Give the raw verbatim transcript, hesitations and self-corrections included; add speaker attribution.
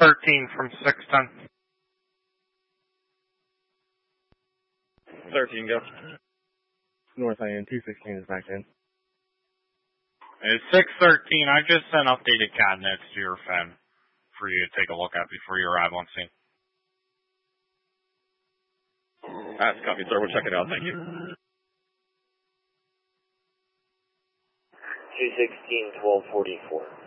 Speaker 1: thirteen from six ten.
Speaker 2: thirteen, go.
Speaker 3: North I N two sixteen is back in.
Speaker 1: It's six thirteen. I just sent updated cabinets to your F E M for you to take a look at before you arrive on scene.
Speaker 2: That's copy, sir. We'll check it out. Thank you.
Speaker 4: two sixteen, twelve forty-four.